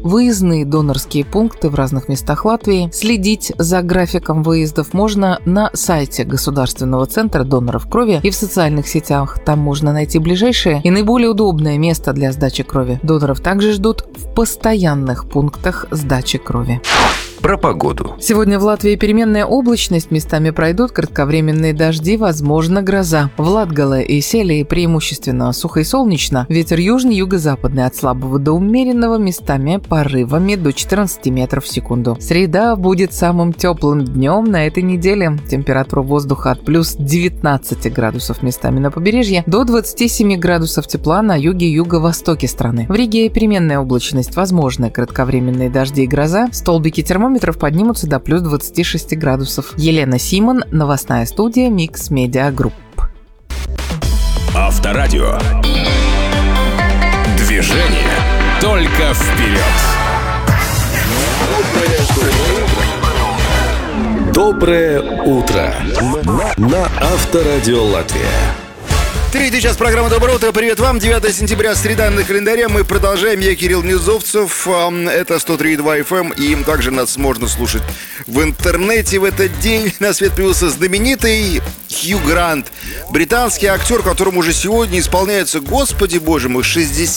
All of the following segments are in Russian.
выездные донорские пункты в разных местах Латвии. Следить за графиком выездов можно на сайте Государственного центра доноров крови и в социальных сетях. Там можно найти ближайшее и наиболее удобное место для сдачи крови. Доноров также ждут в постоянных пунктах сдачи крови. Про погоду. Сегодня в Латвии переменная облачность, местами пройдут кратковременные дожди, возможно гроза. В Латгале и Селии преимущественно сухо и солнечно. Ветер южный, юго-западный от слабого до умеренного, местами порывами до 14 метров в секунду. Среда будет самым теплым днем на этой неделе. Температура воздуха от плюс 19 градусов местами на побережье до 27 градусов тепла на юге и юго-востоке страны. В Риге переменная облачность, возможны кратковременные дожди и гроза. Столбики термометров поднимутся до плюс 26 градусов. Елена Симон, новостная студия Mix Media Group. Авторадио. Движение только вперед. Доброе утро на Авторадио Латвия. Третий час программы «Доброе утро». Привет вам. 9 сентября, среда на календаре. Мы продолжаем. Я Кирилл Низовцев. Это 103.2 FM. И также нас можно слушать в интернете. В этот день на свет появился знаменитый Хью Грант. Британский актер, которому уже сегодня исполняется, господи боже мой,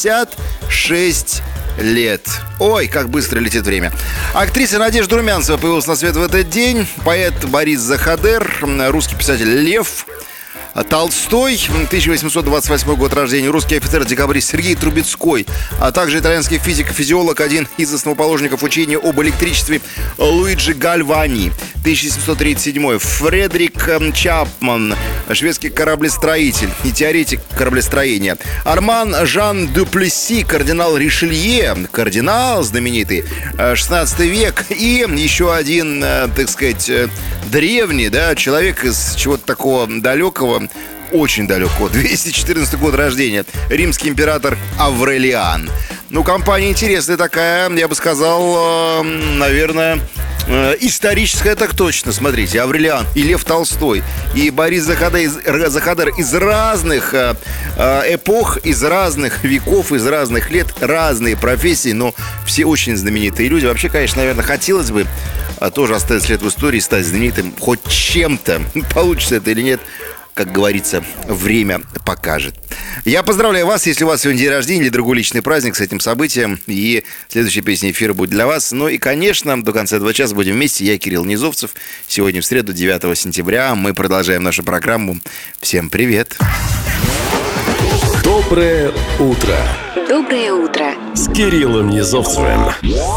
66 лет. Ой, как быстро летит время. Актриса Надежда Румянцева появилась на свет в этот день. Поэт Борис Захадер. Русский писатель Лев Толстой, 1828 год рождения, русский офицер-декабрист Сергей Трубецкой, а также итальянский физик и физиолог, один из основоположников учения об электричестве Луиджи Гальвани, 1737. Фредерик Чапман, шведский кораблестроитель и теоретик кораблестроения. Арман Жан Дюплесси, кардинал Ришелье, кардинал знаменитый, 16 век. И еще один, так сказать, древний, да, человек из чего-то такого далекого, очень далеко, 214 год рождения, римский император Аврелиан. Ну, компания интересная такая, я бы сказал, наверное, историческая, так точно. Смотрите, Аврелиан и Лев Толстой, и Борис Захадер из разных эпох, из разных веков, из разных лет, разные профессии, но все очень знаменитые люди. Вообще, конечно, наверное, хотелось бы тоже оставить след в истории, стать знаменитым хоть чем-то. Получится это или нет, как говорится, время покажет. Я поздравляю вас, если у вас сегодня день рождения или другой личный праздник, с этим событием. И следующая песня эфира будет для вас. Ну и, конечно, до конца этого часа будем вместе. Я Кирилл Низовцев. Сегодня в среду, 9 сентября, мы продолжаем нашу программу. Всем привет! Доброе утро. Доброе утро. С Кириллом Низовцевым.